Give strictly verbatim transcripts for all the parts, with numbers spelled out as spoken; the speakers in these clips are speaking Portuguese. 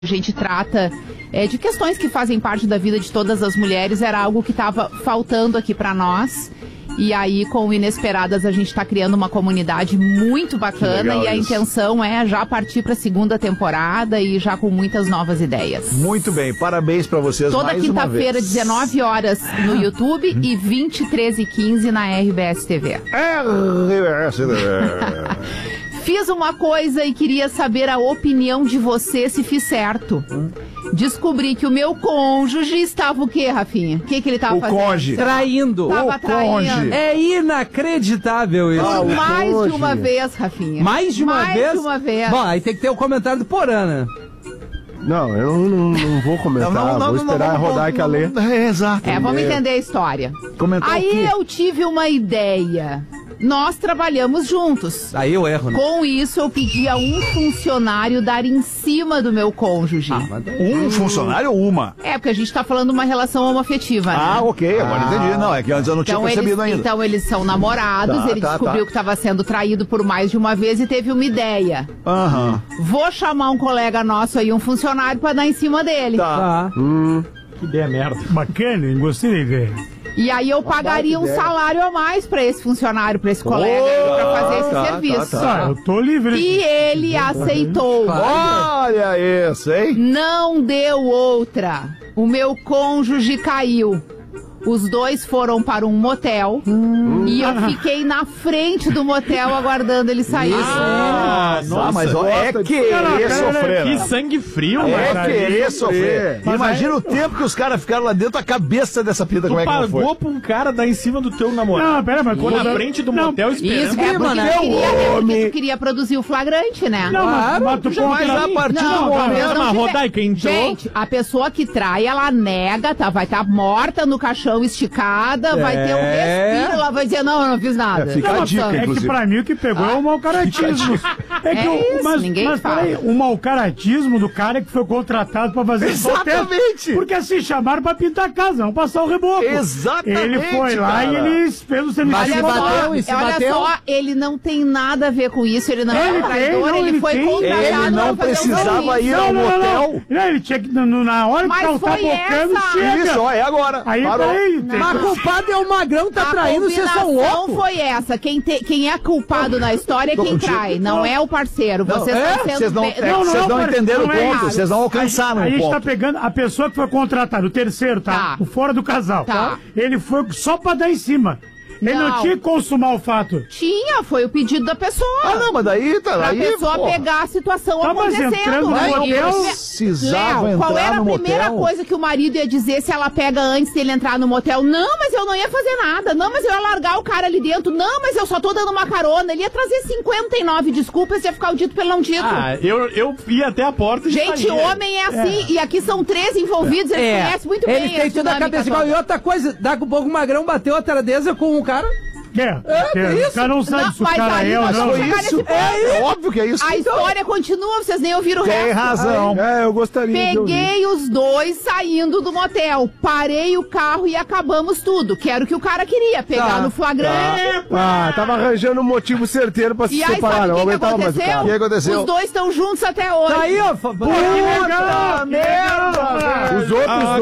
A gente trata é, de questões que fazem parte da vida de todas as mulheres, era algo que estava faltando aqui para nós. E aí, com o Inesperadas, a gente está criando uma comunidade muito bacana e a isso. intenção é já partir para a segunda temporada e já com muitas novas ideias. Muito bem, parabéns para vocês. Toda quinta-feira, dezenove horas no YouTube e vinte, treze e quinze na R B S T V. R B S T V. Fiz uma coisa e queria saber a opinião de você se fiz certo. Hum? Descobri que o meu cônjuge estava o quê, Rafinha? O que, que ele estava fazendo? O cônjuge. Traindo. Tava o traindo. Cônjuge. É inacreditável isso. Por ah, mais cônjuge. de uma vez, Rafinha. Mais de uma mais vez? Mais de uma vez. Bom, aí tem que ter o comentário do Porã, né? Não, eu não, não vou comentar, não, não, não, vou esperar não, não, a Rodaica ler. É, exato. É, vamos entender a história. Comentar aí eu tive uma ideia. Nós trabalhamos juntos. Aí eu erro, né? Com isso, eu pedi a um funcionário dar em cima do meu cônjuge. Ah, um funcionário ou uma? É, porque a gente tá falando de uma relação homoafetiva, né? Ah, ok, agora ah. entendi. Não, é que antes eu não tinha então percebido eles, ainda. Então eles são namorados, tá, ele tá, descobriu tá. que estava sendo traído por mais de uma vez e teve uma ideia. Aham. Uhum. Vou chamar um colega nosso aí, um funcionário, pra dar em cima dele. Tá. tá. Hum. Que ideia merda. Bacana, hein? Gostei da ideia. E aí eu pagaria um salário a mais pra esse funcionário, pra esse colega, oh, pra fazer esse tá, serviço. Tá, tá, tá. Eu tô livre. E ele aceitou. Olha isso, hein? Não deu outra. O meu cônjuge caiu. Os dois foram para um motel hum. e eu fiquei na frente do motel aguardando ele sair. Ah, nossa, mas ó, é querer cara, sofrer. Que sangue frio, mano. É cara, querer sofrer. Mas imagina é... o tempo que os caras ficaram lá dentro, a cabeça dessa pinta, como é que não foi? Pagou pra um cara dar em cima do teu namorado. Não, pera, mas ficou na frente do motel não, esperando. Isso, é porque, né? queria, é porque tu queria produzir o flagrante, né? Não, claro, mas tu jamais a partir do momento. Mas Rodaica, então... Gente, a pessoa que trai, ela nega, tá? Vai estar tá morta no caixão esticada. É. Vai ter um respiro, ela vai dizer, não, eu não fiz nada. É, fica não, a dica, é que pra mim o que pegou ah, é o mau caratismo. É que é o, isso, mas, ninguém mas fala. peraí, o mau caratismo do cara que foi contratado pra fazer exatamente. Porque assim, chamaram pra pintar a casa, não passar o reboco. Exatamente. Ele foi lá cara. e ele fez o serviço. Olha, bateu, e se olha bateu. só, ele não tem nada a ver com isso, ele não ele é traidor, tem, não, ele, ele foi tem. contratado. Ele não precisava ir ao não, motel. Não, não. não, ele tinha que, no, na hora que ela tá bocando, chega. Isso, ó, é agora. Aí, aí, mas culpado é o Magrão, tá a traindo, vocês são loucos. Não foi essa. Quem, te, quem é culpado na história é quem trai, não, não é o parceiro. Vocês é? estão sendo... Vocês não, be... é, não, não, não entenderam o ponto, vocês não alcançaram o ponto. A gente tá pegando a pessoa que foi contratada, o terceiro, tá? tá. O fora do casal. Tá. Ele foi só pra dar em cima. Ele não, não tinha que consumar o fato. Tinha, foi o pedido da pessoa. Ah, não, mas daí tá pra aí, a pessoa porra. pegar a situação tá, acontecendo. Mas entrando no mas motel, não precisava Léo, entrar qual era a no primeira motel? coisa que o marido ia dizer se ela pega antes dele entrar no motel? Não, mas eu não ia fazer nada. Não, mas eu ia largar o cara ali dentro. Não, mas eu só tô dando uma carona. Ele ia trazer cinquenta e nove desculpas e ia ficar o dito pelo não dito. Ah, eu, eu ia até a porta e gente, saía. Homem é assim. É. E aqui são três envolvidos. Eles é. conhecem muito ele bem. Ele tem tudo a cabeça igual. E outra coisa, daqui a pouco o Magrão bateu a tradeza com um cara... É, é, é isso. O cara não sabe se o cara é ou não. Isso. É, é óbvio que é isso. A então, história continua, vocês nem ouviram o resto. Tem razão. É, eu gostaria Peguei os dois saindo do motel, parei o carro e acabamos tudo. Que era o que o cara queria, pegar tá, no flagrante. Tá. Ah, tava arranjando um motivo certeiro pra se e aí, separar. Sabe o que, que, que aconteceu? O que aconteceu? Os dois estão juntos até hoje. Tá aí, ó. Puta merda, merda. Os outros ah,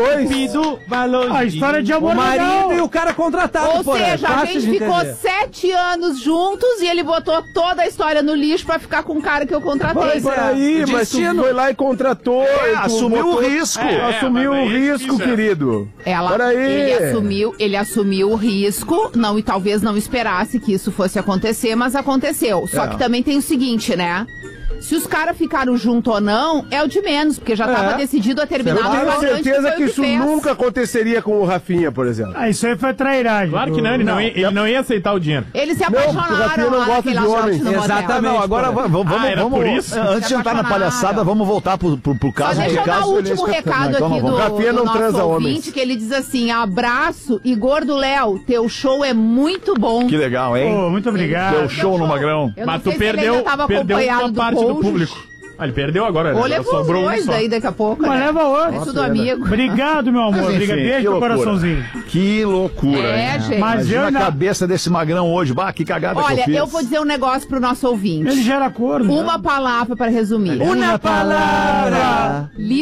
dois. A história de amor. O marido legal. E o cara contratado. Ou seja, a gente ficou sete anos juntos e ele botou toda a história no lixo pra ficar com o cara que eu contratei. Mas aí, mas tu foi lá e contratou. É, e assumiu botou... o risco. É, assumiu o risco, isso, querido. Ela, ele assumiu, ele assumiu o risco, não, e talvez não esperasse que isso fosse acontecer, mas aconteceu. Só é. que também tem o seguinte, né? Se os caras ficaram junto ou não, é o de menos, porque já estava é. decidido a terminar. Eu tenho certeza que, que isso fez. nunca aconteceria com o Rafinha, por exemplo. Ah, isso aí foi trairagem. Claro que não, ele não, não, ia, ele não ia aceitar o dinheiro. Eles se apaixonaram não, lá naquele homem. Exatamente. Não, agora vamos, vamos, ah, era vamos por isso? Antes de entrar na palhaçada, vamos voltar pro, pro, pro caso. Só deixa eu dar o último recado então, aqui do, Rafinha do não nosso ouvinte, homens. que ele diz assim, abraço e gordo Léo, teu show é muito bom. Que legal, hein? Oh, muito obrigado. Teu show no Magrão. Mas tu perdeu, perdeu uma parte do público. Ah, ele perdeu agora, né? Ou levou sobrou dois um só. daí daqui a pouco. Mas né? leva outro. É tudo amigo. Obrigado, meu amor. Mas, enfim, Obrigado. Beijo que no loucura. coraçãozinho. Que loucura, É, hein? gente. Mas eu Imagina ainda... a cabeça desse magrão hoje. Bah, que cagada que Olha, eu fiz. eu vou dizer um negócio pro nosso ouvinte. Ele gera corno. Uma palavra para resumir. Uma palavra.